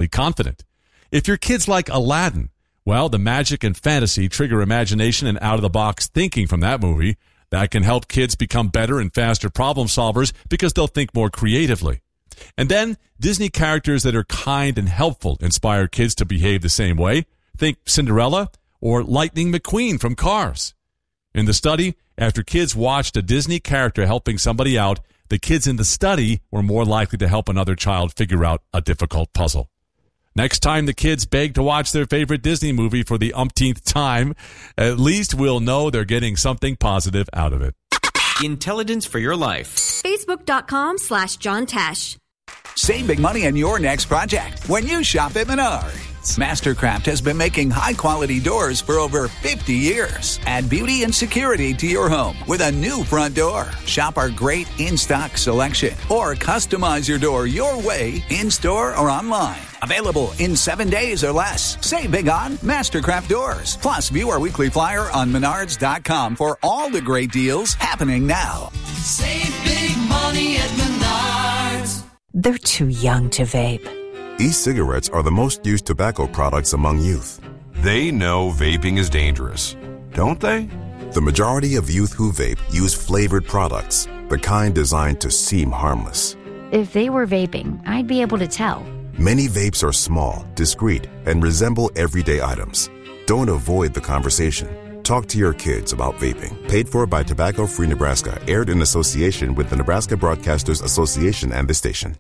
confident. If your kids like Aladdin, well, the magic and fantasy trigger imagination and out-of-the-box thinking from that movie. That can help kids become better and faster problem solvers because they'll think more creatively. And then Disney characters that are kind and helpful inspire kids to behave the same way. Think Cinderella or Lightning McQueen from Cars. In the study, after kids watched a Disney character helping somebody out, the kids in the study were more likely to help another child figure out a difficult puzzle. Next time the kids beg to watch their favorite Disney movie for the umpteenth time, at least we'll know they're getting something positive out of it. Intelligence for your life. Facebook.com/John Tesh. Save big money on your next project when you shop at Menards. Mastercraft has been making high-quality doors for over 50 years. Add beauty and security to your home with a new front door. Shop our great in-stock selection or customize your door your way in-store or online. Available in 7 days or less. Save big on Mastercraft doors. Plus, view our weekly flyer on Menards.com for all the great deals happening now. Save big money at Menards. They're too young to vape. E-cigarettes are the most used tobacco products among youth. They know vaping is dangerous, don't they? The majority of youth who vape use flavored products, the kind designed to seem harmless. If they were vaping, I'd be able to tell. Many vapes are small, discreet, and resemble everyday items. Don't avoid the conversation. Talk to your kids about vaping. Paid for by Tobacco Free Nebraska. Aired in association with the Nebraska Broadcasters Association and the station.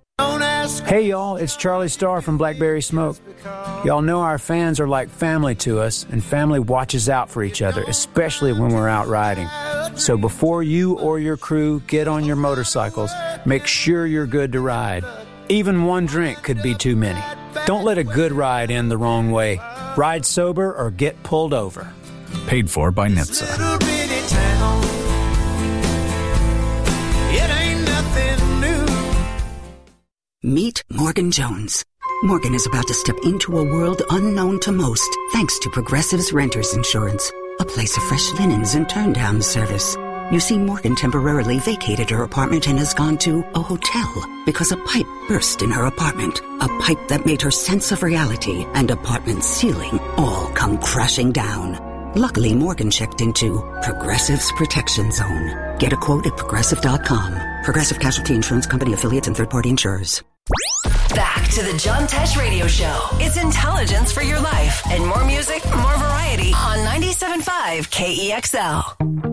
Hey y'all, it's Charlie Starr from Blackberry Smoke. Y'all know our fans are like family to us, and family watches out for each other, especially when we're out riding. So before you or your crew get on your motorcycles, make sure you're good to ride. Even one drink could be too many. Don't let a good ride end the wrong way. Ride sober or get pulled over. Paid for by NHTSA. Meet Morgan Jones. Morgan is about to step into a world unknown to most, thanks to Progressive's Renters Insurance, a place of fresh linens and turn-down service. You see, Morgan temporarily vacated her apartment and has gone to a hotel because a pipe burst in her apartment. A pipe that made her sense of reality and apartment ceiling all come crashing down. Luckily, Morgan checked into Progressive's Protection Zone. Get a quote at Progressive.com. Progressive Casualty Insurance Company, affiliates, and third-party insurers. Back to the John Tesh Radio Show. It's intelligence for your life and more music, more variety on 97.5 KEXL.